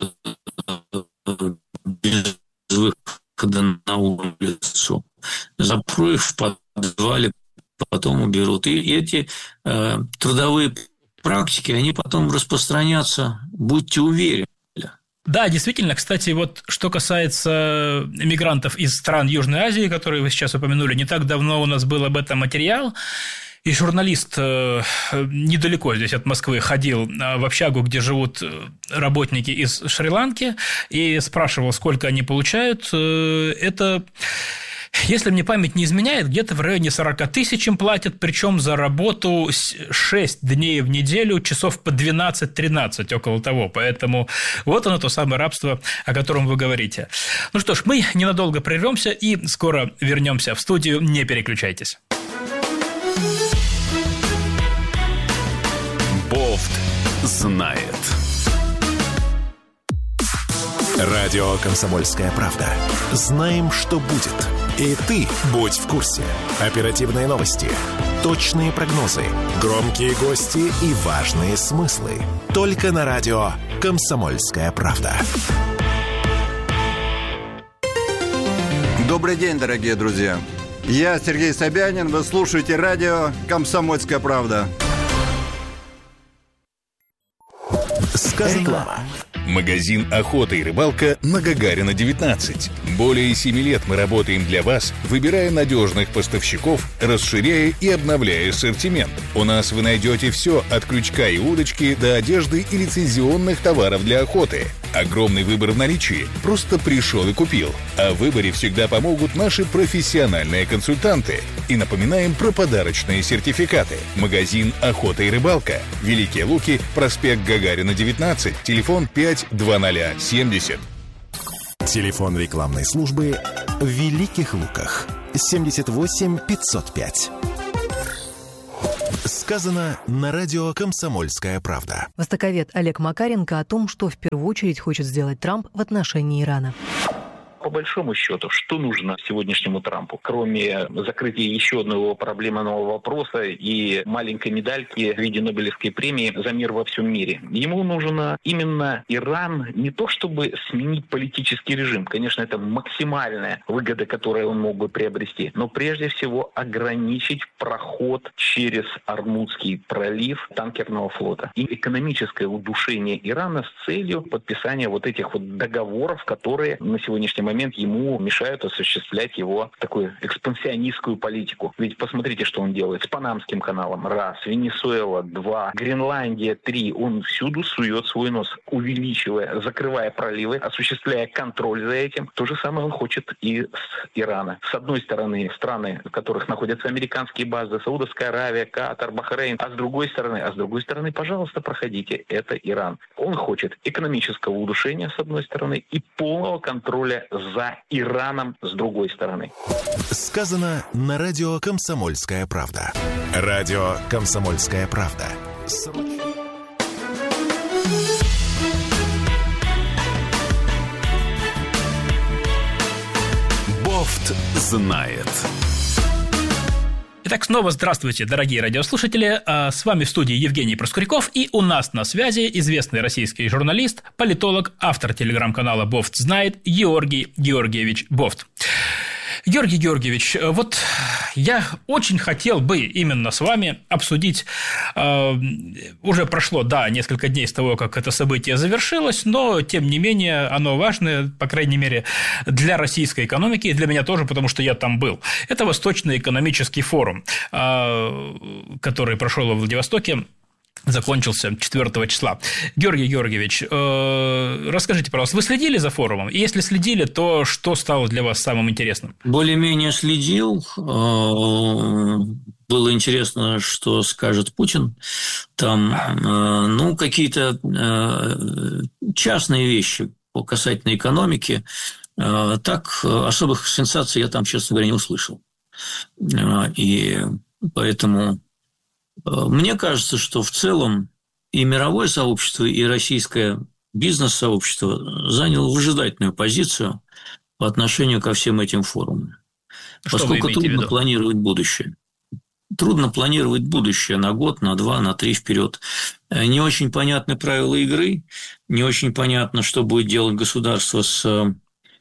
без выхода на улицу. Запру их в подвале, потом уберут. И эти трудовые практики, они потом распространятся, будьте уверены. Да, действительно, кстати, что касается мигрантов из стран Южной Азии, которые вы сейчас упомянули, не так давно у нас был об этом материал, и журналист недалеко здесь от Москвы ходил в общагу, где живут работники из Шри-Ланки, и спрашивал, сколько они получают. Это... Если мне память не изменяет, где-то в районе 40 тысяч им платят, причем за работу 6 дней в неделю, часов по 12-13, около того. Поэтому вот оно, то самое рабство, о котором вы говорите. Ну что ж, мы ненадолго прервемся и скоро вернемся в студию. Не переключайтесь. Бофт знает. Радио «Комсомольская правда». Знаем, что будет. И ты будь в курсе. Оперативные новости, точные прогнозы, громкие гости и важные смыслы. Только на радио «Комсомольская правда». Добрый день, дорогие друзья. Я Сергей Собянин. Вы слушаете радио «Комсомольская правда». Реклама. Магазин «Охота и рыбалка» на Гагарина, 19. Более 7 лет мы работаем для вас, выбирая надежных поставщиков, расширяя и обновляя ассортимент. У нас вы найдете все от крючка и удочки до одежды и лицензионных товаров для охоты. Огромный выбор в наличии. Просто пришел и купил. О выборе всегда помогут наши профессиональные консультанты. И напоминаем про подарочные сертификаты. Магазин «Охота и рыбалка». Великие Луки, проспект Гагарина, 19. Телефон 52070. Телефон рекламной службы в Великих Луках 78 505. Сказано на радио «Комсомольская правда». Востоковед Олег Макаренко о том, что в первую очередь хочет сделать Трамп в отношении Ирана. По большому счету, что нужно сегодняшнему Трампу, кроме закрытия еще одного проблемного вопроса и маленькой медальки в виде Нобелевской премии за мир во всем мире? Ему нужно именно Иран не то чтобы сменить политический режим, конечно, это максимальная выгода, которую он мог бы приобрести, но прежде всего ограничить проход через Ормузский пролив танкерного флота и экономическое удушение Ирана с целью подписания вот этих вот договоров, которые на сегодняшний момент ему мешают осуществлять его такую экспансионистскую политику. Ведь посмотрите, что он делает с Панамским каналом. Раз. Венесуэла. Два. Гренландия. Три. Он всюду сует свой нос, увеличивая, закрывая проливы, осуществляя контроль за этим. То же самое он хочет и с Ирана. С одной стороны, страны, в которых находятся американские базы, Саудовская Аравия, Катар, Бахрейн. А с другой стороны, пожалуйста, проходите. Это Иран. Он хочет экономического удушения, с одной стороны, и полного контроля за Ираном с другой стороны. Сказано на радио «Комсомольская правда». Радио «Комсомольская правда». Бофт знает. Итак, снова здравствуйте, дорогие радиослушатели. С вами в студии Евгений Проскуряков, и у нас на связи известный российский журналист, политолог, автор телеграм-канала «Бофт знает» Георгий Георгиевич Бофт. Георгий Георгиевич, вот я очень хотел бы именно с вами обсудить, уже прошло, несколько дней с того, как это событие завершилось, но, тем не менее, оно важное, по крайней мере, для российской экономики, и для меня тоже, потому что я там был. Это Восточный экономический форум, который прошел во Владивостоке, закончился 4 числа. Георгий Георгиевич, расскажите, пожалуйста, вы следили за форумом? И если следили, то что стало для вас самым интересным? Более-менее следил. Было интересно, что скажет Путин. Там, какие-то частные вещи касательно экономики. Так, особых сенсаций я там, честно говоря, не услышал. И поэтому... Мне кажется, что в целом и мировое сообщество, и российское бизнес-сообщество заняло выжидательную позицию по отношению ко всем этим форумам. Поскольку трудно планировать будущее. Трудно планировать будущее на год, на 2, на 3 вперед. Не очень понятны правила игры, не очень понятно, что будет делать государство с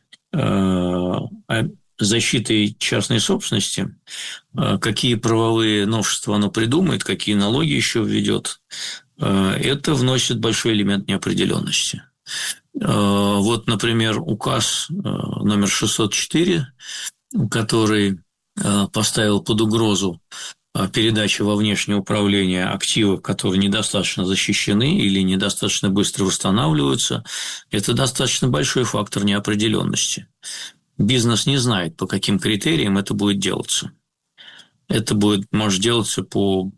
защитой частной собственности, какие правовые новшества оно придумает, какие налоги еще введет, это вносит большой элемент неопределенности. Вот, например, указ номер 604, который поставил под угрозу передачи во внешнее управление активов, которые недостаточно защищены или недостаточно быстро восстанавливаются, это достаточно большой фактор неопределенности. Бизнес не знает, по каким критериям это будет делаться. Это может делаться по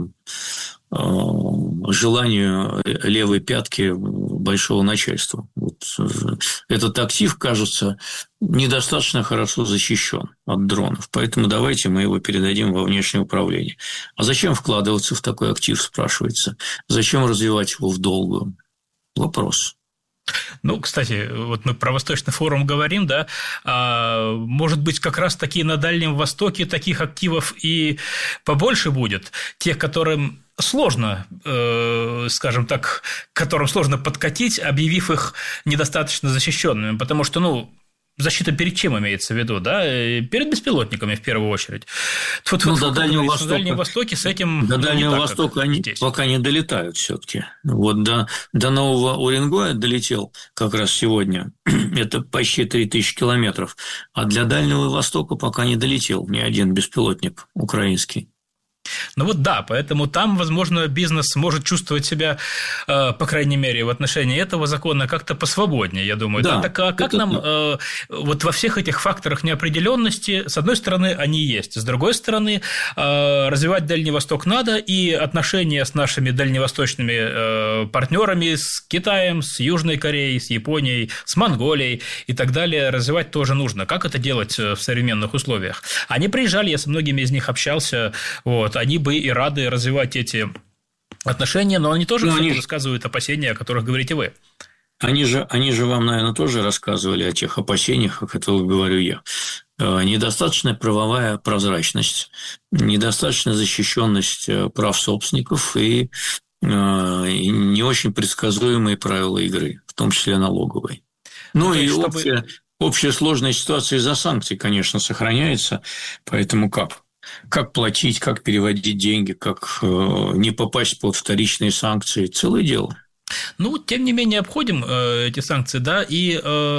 желанию левой пятки большого начальства. Вот этот актив, кажется, недостаточно хорошо защищен от дронов, поэтому давайте мы его передадим во внешнее управление. А зачем вкладываться в такой актив, спрашивается? Зачем развивать его в долгую? Вопрос. Кстати, вот мы про Восточный форум говорим, да, может быть, как раз-таки на Дальнем Востоке таких активов и побольше будет, тех, которым сложно, скажем так, которым сложно подкатить, объявив их недостаточно защищенными, потому что, защита перед чем имеется в виду, да? Перед беспилотниками в первую очередь. До Дальнего Востока. На Дальнем Востоке с этим до Дальнего Востока они пока не долетают все-таки. Вот до Нового Уренгоя долетел как раз сегодня. Это почти 3000 километров. А для Дальнего Востока пока не долетел ни один беспилотник украинский. Ну вот да, поэтому там, возможно, бизнес может чувствовать себя, по крайней мере, в отношении этого закона как-то посвободнее, я думаю. Да. Так а как нам вот во всех этих факторах неопределенности, с одной стороны, они есть, с другой стороны, развивать Дальний Восток надо, и отношения с нашими дальневосточными партнерами, с Китаем, с Южной Кореей, с Японией, с Монголией и так далее развивать тоже нужно. Как это делать в современных условиях? Они приезжали, я со многими из них общался, вот, они бы и рады развивать эти отношения, но они тоже рассказывают опасения, о которых говорите вы. Они же вам, наверное, тоже рассказывали о тех опасениях, о которых говорю я. Недостаточная правовая прозрачность, недостаточная защищенность прав собственников и не очень предсказуемые правила игры, в том числе налоговые. Ну и общая сложная ситуация из-за санкций, конечно, сохраняется, поэтому как платить, как переводить деньги, как не попасть под вторичные санкции – целое дело. Ну, тем не менее, обходим эти санкции, да, и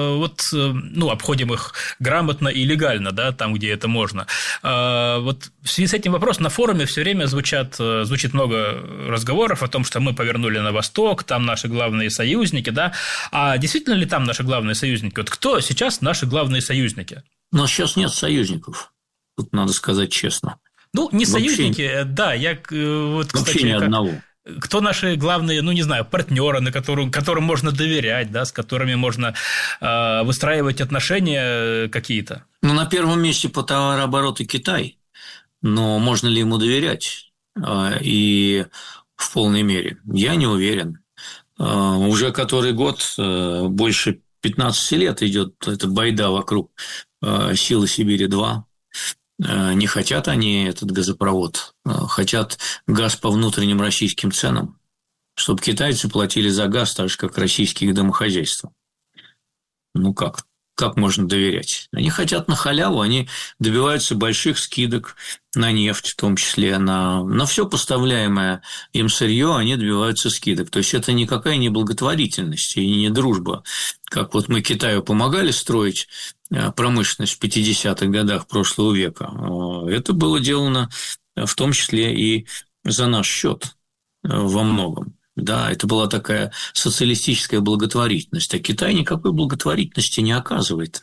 обходим их грамотно и легально, да, там, где это можно. Вот в связи с этим вопросом на форуме все время звучит много разговоров о том, что мы повернули на восток, там наши главные союзники, да, а действительно ли там наши главные союзники? Вот кто сейчас наши главные союзники? У нас сейчас нет союзников, тут надо сказать честно. Ну, не союзники, да, я вот, кстати, вообще ни одного. Кто наши главные, партнеры, которым можно доверять, да, с которыми можно выстраивать отношения какие-то? Ну, на первом месте по товарообороту Китай, но можно ли ему доверять? И в полной мере? Я не уверен. Уже который год, больше 15 лет идет эта байда вокруг «Силы Сибири-2». Не хотят они этот газопровод, хотят газ по внутренним российским ценам, чтобы китайцы платили за газ так же, как российские домохозяйства. Ну как? Как можно доверять? Они хотят на халяву, они добиваются больших скидок на нефть, в том числе на все поставляемое им сырье, они добиваются скидок. То есть это никакая не благотворительность и не дружба. Как вот мы Китаю помогали строить промышленность в 50-х годах прошлого века, это было сделано в том числе и за наш счет во многом. Да, это была такая социалистическая благотворительность, а Китай никакой благотворительности не оказывает.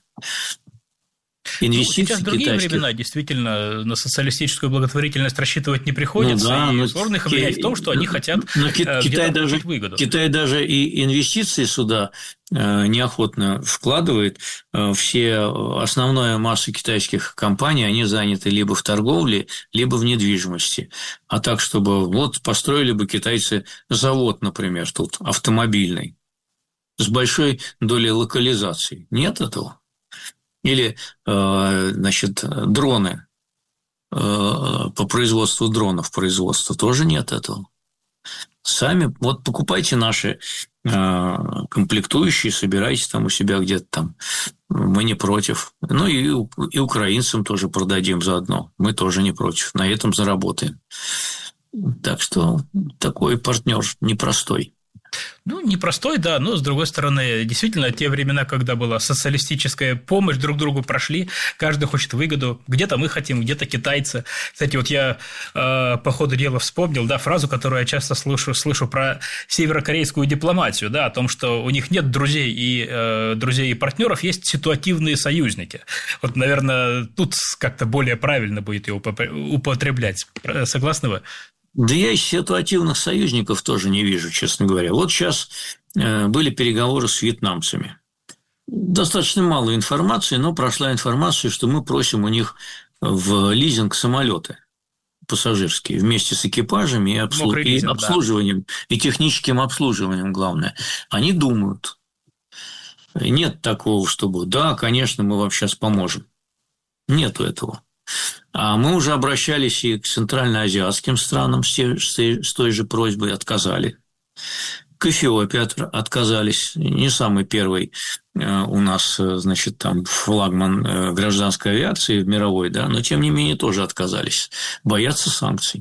Сейчас другие времена, действительно, на социалистическую благотворительность рассчитывать не приходится, и сложно их обвинять в том, что они хотят где-то получить выгоду. Китай даже и инвестиции сюда неохотно вкладывает. Основная масса китайских компаний, они заняты либо в торговле, либо в недвижимости. А так, чтобы построили бы китайцы завод, например, тут автомобильный, с большой долей локализации. Нет этого. Или, дроны, по производству дронов тоже нет этого. Сами покупайте наши комплектующие, собирайте там у себя где-то там. Мы не против. Ну и украинцам тоже продадим заодно. Мы тоже не против. На этом заработаем. Так что такой партнер непростой. Непростой, да, но, с другой стороны, действительно, те времена, когда была социалистическая помощь, друг другу прошли, каждый хочет выгоду, где-то мы хотим, где-то китайцы. Кстати, я по ходу дела вспомнил, да, фразу, которую я часто слышу про северокорейскую дипломатию, да, о том, что у них нет друзей и партнеров, есть ситуативные союзники. Вот, наверное, тут как-то более правильно будет ее употреблять. Согласны вы? Да я и ситуативных союзников тоже не вижу, честно говоря. Вот сейчас были переговоры с вьетнамцами. Достаточно мало информации, но прошла информация, что мы просим у них в лизинг самолеты пассажирские вместе с экипажами и обслуживанием, и техническим обслуживанием, главное. Они думают. Нет такого, чтобы, да, конечно, мы вам сейчас поможем. Нету этого. А мы уже обращались и к центральноазиатским странам с той же просьбой, отказали. К Эфиопии отказались. Не самый первый у нас, там флагман гражданской авиации мировой, да, но тем не менее тоже отказались. Боятся санкций.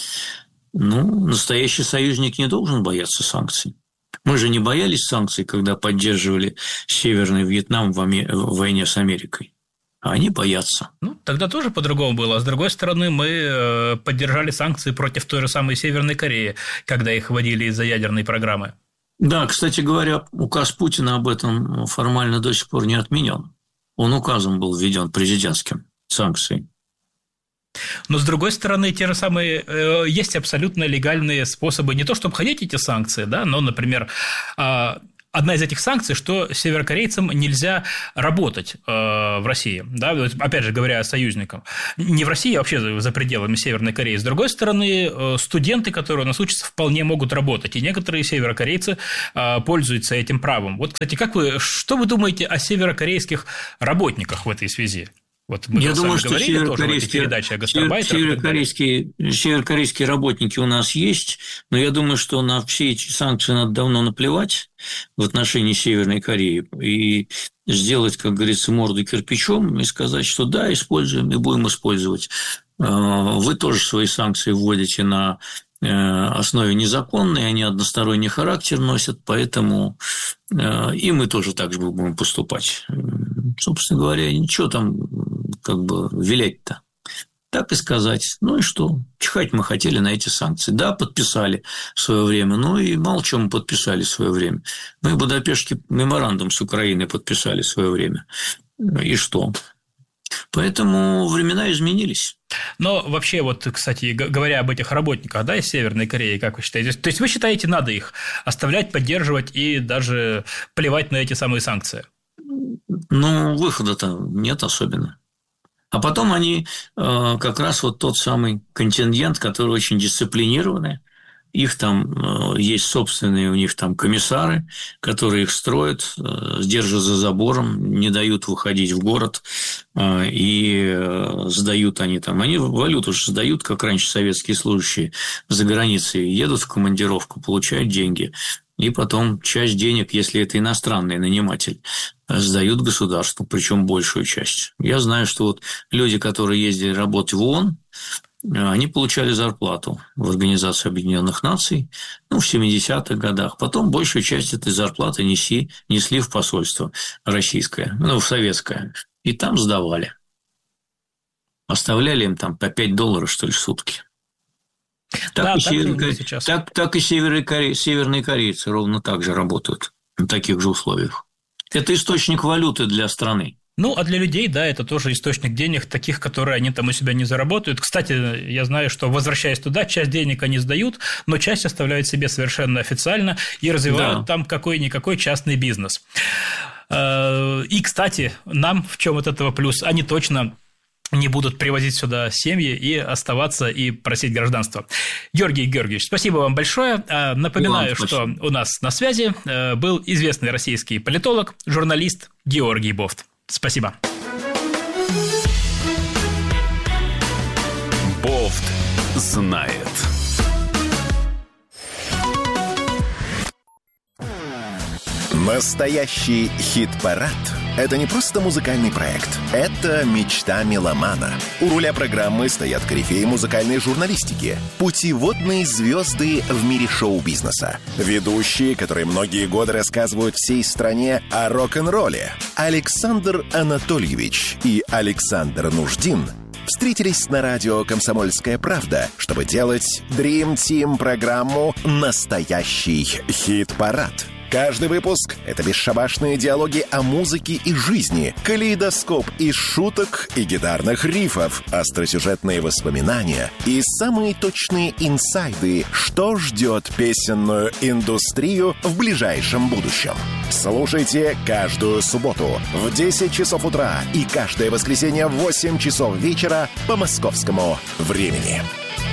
Настоящий союзник не должен бояться санкций. Мы же не боялись санкций, когда поддерживали Северный Вьетнам в войне с Америкой. А они боятся. Ну, тогда тоже по-другому было. А с другой стороны, мы поддержали санкции против той же самой Северной Кореи, когда их вводили из-за ядерной программы. Да, кстати говоря, указ Путина об этом формально до сих пор не отменен. Он указом был введен президентским, санкции. Но, с другой стороны, те же самые, есть абсолютно легальные способы не то, чтобы обходить эти санкции, да, но, например, одна из этих санкций, что северокорейцам нельзя работать в России, да, опять же говоря о союзниках, не в России, а вообще за пределами Северной Кореи. С другой стороны, студенты, которые у нас учатся, вполне могут работать, и некоторые северокорейцы пользуются этим правом. Вот, кстати, что вы думаете о северокорейских работниках в этой связи? Вот мы Я думаю, что северокорейские работники у нас есть, но я думаю, что на все эти санкции надо давно наплевать в отношении Северной Кореи и сделать, как говорится, морду кирпичом и сказать, что да, используем и будем использовать. Вы тоже свои санкции вводите на основе незаконной, они односторонний характер носят, поэтому и мы тоже так же будем поступать. Собственно говоря, ничего там как бы вилять-то. Так и сказать. Ну и что? Чихать мы хотели на эти санкции. Да, подписали в свое время. Ну и мало чего мы подписали в свое время. Мы Будапештский меморандум с Украиной подписали в свое время. И что? Поэтому времена изменились. Но вообще, вот, кстати, говоря об этих работниках, да, из Северной Кореи, как вы считаете? То есть вы считаете, надо их оставлять, поддерживать и даже плевать на эти самые санкции? Ну, выхода-то нет особенно. А потом они как раз вот тот самый контингент, который очень дисциплинированный. Их там есть собственные у них там комиссары, которые их строят, держат за забором, не дают выходить в город, и сдают они там. Они валюту же сдают, как раньше советские служащие за границей, едут в командировку, получают деньги. И потом часть денег, если это иностранный наниматель, сдают государству, причем большую часть. Я знаю, что вот люди, которые ездили работать в ООН, они получали зарплату в Организации Объединенных Наций, в 70-х годах. Потом большую часть этой зарплаты несли в посольство российское, в советское, и там сдавали. Оставляли им там по $5, что ли, в сутки. Так и северные корейцы ровно так же работают в таких же условиях. Это источник валюты для страны. Ну, а для людей, да, это тоже источник денег, таких, которые они там у себя не заработают. Кстати, я знаю, что, возвращаясь туда, часть денег они сдают, но часть оставляют себе совершенно официально и развивают там какой-никакой частный бизнес. И, кстати, нам в чем от этого плюс? Они точно не будут привозить сюда семьи и оставаться и просить гражданства. Георгий Георгиевич, спасибо вам большое. Напоминаю, что у нас на связи был известный российский политолог, журналист Георгий Бофт. Спасибо. Бофт знает. Настоящий хит-парад – это не просто музыкальный проект. Это мечта меломана. У руля программы стоят корифеи музыкальной журналистики, путеводные звезды в мире шоу-бизнеса, ведущие, которые многие годы рассказывают всей стране о рок-н-ролле. Александр Анатольевич и Александр Нуждин встретились на радио «Комсомольская правда», чтобы делать Dream Team программу «Настоящий хит-парад». Каждый выпуск — это бесшабашные диалоги о музыке и жизни, калейдоскоп из шуток и гитарных рифов, остросюжетные воспоминания и самые точные инсайды, что ждет песенную индустрию в ближайшем будущем. Слушайте каждую субботу в 10 часов утра и каждое воскресенье в 8 часов вечера по московскому времени.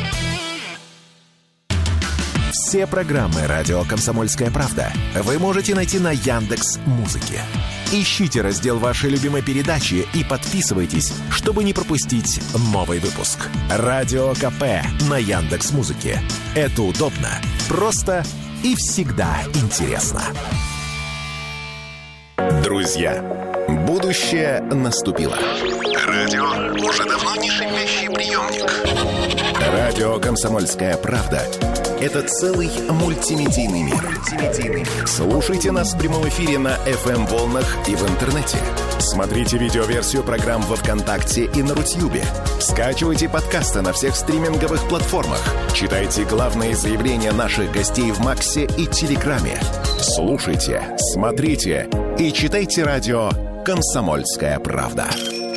Все программы «Радио Комсомольская правда» вы можете найти на Яндекс.Музыке. Ищите раздел вашей любимой передачи и подписывайтесь, чтобы не пропустить новый выпуск. Радио КП на Яндекс.Музыке. Это удобно, просто и всегда интересно. Друзья, Будущее наступило. Радио уже давно не шипящий приемник. Радио «Комсомольская правда» — это целый мультимедийный мир. Слушайте нас в прямом эфире на FM-волнах и в интернете. Смотрите видеоверсию программ во ВКонтакте и на Рутьюбе. Скачивайте подкасты на всех стриминговых платформах. Читайте главные заявления наших гостей в Максе и Телеграме. Слушайте, смотрите и читайте радио «Комсомольская правда».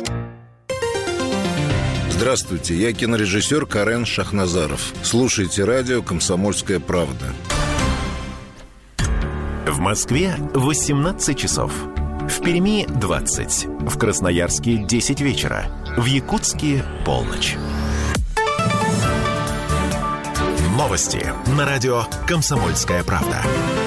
Здравствуйте, я кинорежиссер Карен Шахназаров. Слушайте радио «Комсомольская правда». В Москве 18 часов. В Перми 20. В Красноярске 10 вечера. В Якутске полночь. Новости на радио «Комсомольская правда».